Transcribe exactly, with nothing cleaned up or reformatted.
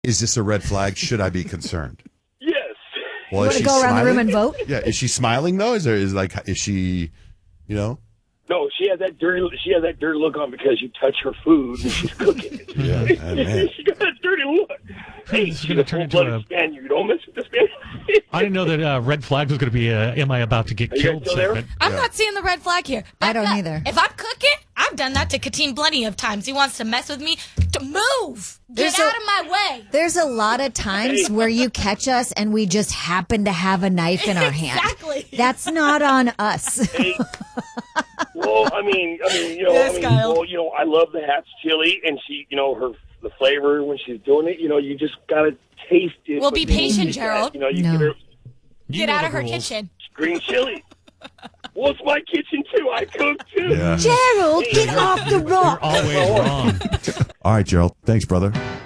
Is this a red flag? Should I be concerned? Yes. Well, you want to go around the room and vote? Yeah. Is she smiling though? Is there is like is she, you know? No, she has that dirty. She has that dirty look on because you touch her food and she's cooking it. Yeah, man. She got that dirty look. Hey, This is she's gonna a turn into full-blooded a- Spaniard. You don't mess with the Spaniard. I didn't know that uh, red flag was going to be a "Am I about to get Are you killed?" still there? segment. I'm not seeing the red flag here. I don't Becca, either. If I'm cooking, I've done that to Katine plenty of times. He wants to mess with me. To move. Get There's out a- of my way. There's a lot of times where you catch us and we just happen to have a knife in our hand. Exactly. That's not on us. Hey, well, I mean, I mean, you know, Yes, I mean, Kyle. well, you know, I love the Hatch chili, and she, you know, her the flavor when she's doing it. You know, you just gotta taste it. Well, but be you patient, get that, Gerald. You know, you No. get her You Get know out the of her rules. kitchen. green chili. Well, it's my kitchen too. I cook too. Yeah. Gerald, get off the You're rock. always wrong. All right, Gerald. Thanks, brother.